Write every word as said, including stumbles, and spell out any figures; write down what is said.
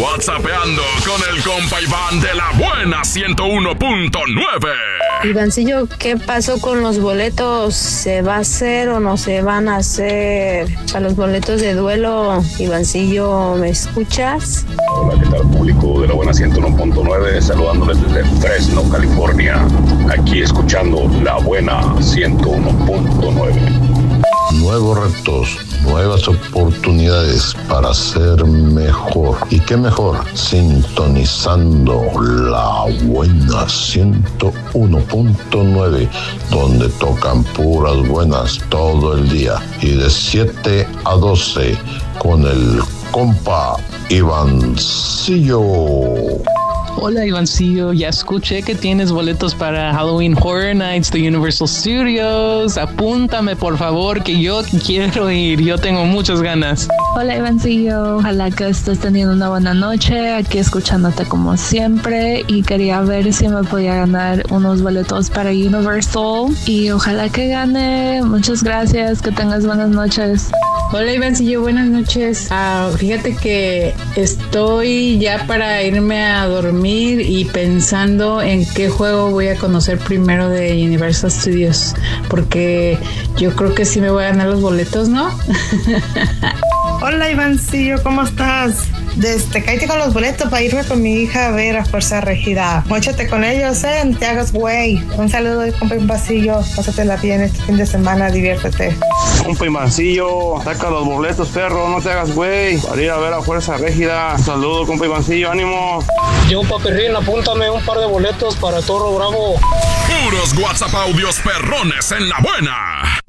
WhatsAppeando con el compa Iván de la buena ciento uno punto nueve. Ivancillo, ¿qué pasó con los boletos? ¿Se va a hacer o no se van a hacer? A los boletos de duelo, Ivancillo, ¿me escuchas? Hola, ¿qué tal, público de la buena ciento uno punto nueve? Saludándoles desde Fresno, California. Aquí escuchando la buena ciento uno punto nueve. Nuevos retos, nuevas oportunidades para ser mejor. ¿Y qué mejor? Sintonizando la buena ciento uno punto nueve, donde tocan puras buenas todo el día. Y de siete a doce con el compa Ivancillo. Hola Ivancillo, ya escuché que tienes boletos para Halloween Horror Nights de Universal Studios. Apúntame por favor, que yo quiero ir, yo tengo muchas ganas. Hola Ivancillo, ojalá que estés teniendo una buena noche, aquí escuchándote como siempre, y quería ver si me podía ganar unos boletos para Universal y ojalá que gane. Muchas gracias, que tengas buenas noches. Hola Ivancillo, buenas noches. Ah, fíjate que estoy ya para irme a dormir y pensando en qué juego voy a conocer primero de Universal Studios, porque yo creo que sí me voy a ganar los boletos, ¿no? Hola Ivancillo, ¿cómo estás? Desde cállate con los boletos para irme con mi hija a ver a Fuerza Regida. Móchate con ellos, ¿eh? No te hagas güey. Un saludo de compa Ivancillo. Pásatela bien este fin de semana, diviértete. Compa Ivancillo, saca los boletos, perro, no te hagas güey. Para ir a ver a Fuerza Regida. Un saludo, compa Ivancillo, ánimo. Yo, Papirrín, apúntame un par de boletos para Toro Bravo. Puros WhatsApp audios perrones en la buena.